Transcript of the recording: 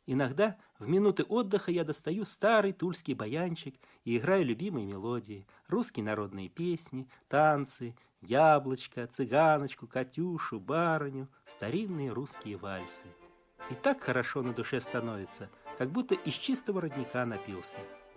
Иногда в минуты отдыха я достаю старый тульский баянчик и играю любимые мелодии, русские народные песни, танцы, яблочко, цыганочку, Катюшу, барыню, старинные русские вальсы. И так хорошо на душе становится, как будто из чистого родника напился.